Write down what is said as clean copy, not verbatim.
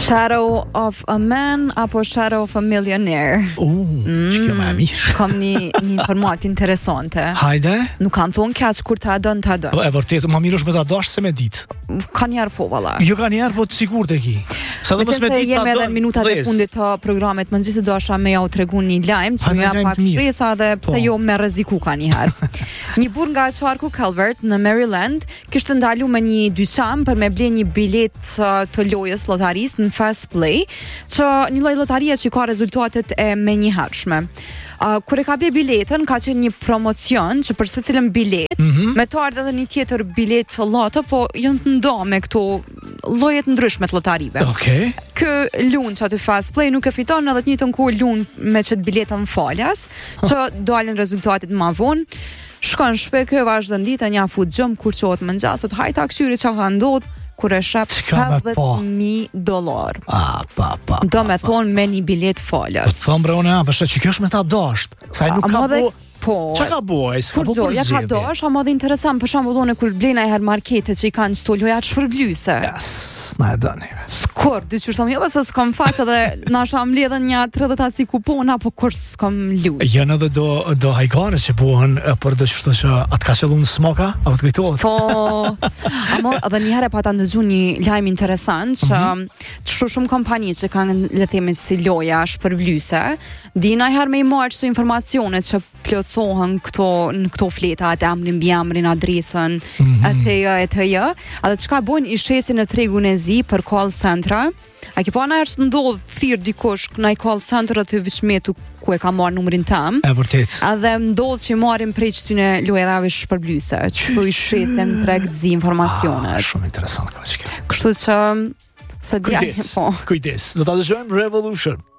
Shadow of a Man apo Shadow of a Millionaire? Që kjo më e mirë. Kam një informat interesante. Hajde. Nuk kanë thonë kaq kur ta dën. E vërtet, më mirë është me ta dash se me ditë. Ka njerë po, valla. Jo ka njerë, po të sigurt e ki. Sa do mos me ditë ta jemi edhe në minutat e fundit të programit, më gjithë dosha me ja u tregu një lajm që më ja pak shpresa dhe pse jo me rreziku ka një herë. Një burr nga qarku Calvert në Maryland kishte ndalu me një dyqan për me ble një bilet të lojës lotarisë në Fast Play, që një lloj lotarie që ka rezultatet e menjëhershme. Kur e ka ble biletën, ka qenë një promocion që për secilën bilet, me të ardhur edhe një tjetër bilet loto, po janë të nda me këto lloje të ndryshme të lotarive. Okej. Ky lun që aty Fast Play nuk e fiton edhe të njëjtën kohë lun me çet biletën falas, që dalin rezultatet më vonë. Shkon shpe, kjo vazhdon dita, një afut gjëm, kur qohet më ngjas, të hajta këshyri që ka ndodh, kur e shep $50,000. Do me thonë me një bilet falas. Po thon bre unë, përse që kjo është me ta dasht. Sa nuk ka po. Çka ka bëj? Ska po për ja ka dash, ama dhe interesant, për shembull unë kur blej herë markete që i kanë çto loja të shpërblyese. Na e dëni. Kur diçka thonë, jo se s'kam fakt edhe na sham mbledhën një 30 si kupon apo kur s'kam luaj. Janë edhe do hajgare që buhen për dështo që atë ka qellun smoka apo të kujtohet. Po. Ama edhe një herë pa ta ndëgju një lajm interesant që shumë kompani që kanë le të themi si loja shpërblyese, dina herë me i marrë çto informacione që plotësohen në këto fleta, atë emrin, mbiemrin, adresën, atë. Edhe çka bën, i shesin në tregun e zi për call centra. A ke pa na është ndodh thirr dikush në call center aty veçmetu ku e ka marrë numrin tam. E vërtet. Edhe ndodh që marrin prej çtyne lojrave shpërblyese, që i shesin treg zi informacionet. Shumë interesant kjo. Kështu që se dia po. Kujdes. Do ta dëgjojmë Revolution.